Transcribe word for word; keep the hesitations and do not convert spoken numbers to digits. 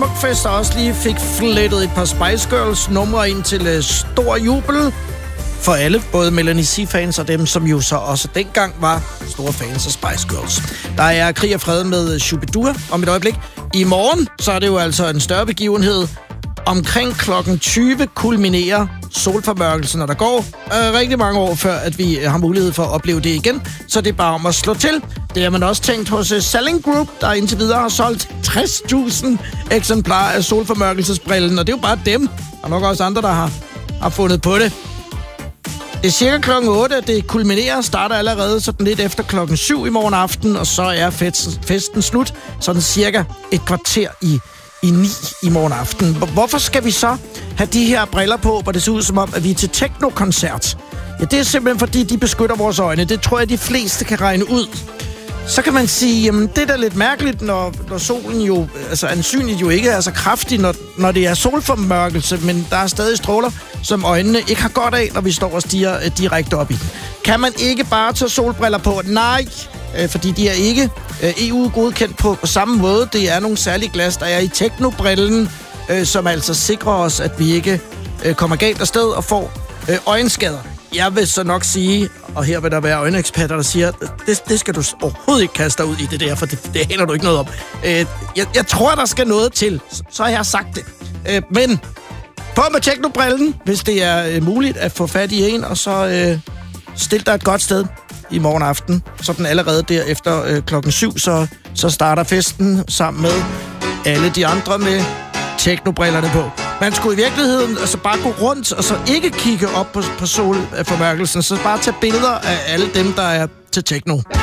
Smukfest også lige fik flettet et par Spice Girls numre ind til uh, stor jubel for alle, både Melanie C-fans og dem, som jo så også dengang var store fans af Spice Girls. Der er Krig og Fred med Shubidua om et øjeblik. I morgen, så er det jo altså en større begivenhed. Omkring klokken tyve kulminerer solformørkelsen, og der går øh, rigtig mange år, før at vi har mulighed for at opleve det igen. Så det er bare om at slå til. Det har man også tænkt hos uh, Selling Group, der indtil videre har solgt tres tusind eksemplarer af solformørkelsesbrillen. Og det er jo bare dem, og nok også andre, der har, har fundet på det. Det er cirka klokken otte, at det kulminerer, starter allerede sådan lidt efter klokken syv i morgen aften, og så er festen, festen slut, sådan cirka et kvarter i, i ni i morgen aften. Hvorfor skal vi så have de her briller på, hvor det ser ud som om, at vi er til techno-koncert? Ja, det er simpelthen fordi, de beskytter vores øjne. Det tror jeg, de fleste kan regne ud. Så kan man sige, jamen det er da lidt mærkeligt, når, når solen jo, altså ansynligt jo ikke er så kraftig, når, når det er solformørkelse, men der er stadig stråler, som øjnene ikke har godt af, når vi står og stiger øh, direkte op i den. Kan man ikke bare tage solbriller på? Nej, øh, fordi de er ikke øh, E U-godkendt på, på samme måde. Det er nogle særlige glas, der er i teknobrillen, øh, som altså sikrer os, at vi ikke øh, kommer galt afsted og får øh, øjenskader. Jeg vil så nok sige, og her vil der være øjeneksperter, der siger, det, det skal du overhovedet ikke kaste dig ud i det der, for det, det aner du ikke noget om. Øh, jeg, jeg tror, der skal noget til, så, så har jeg sagt det. Øh, men på med teknobrillen, hvis det er øh, muligt at få fat i en, og så øh, stil dig et godt sted i morgen aften. Så den allerede der efter øh, klokken syv, så, så starter festen sammen med alle de andre med teknobrillerne på. Man skulle i virkeligheden altså bare gå rundt og så ikke kigge op på, på solformørkelsen, så bare tage billeder af alle dem, der er til techno.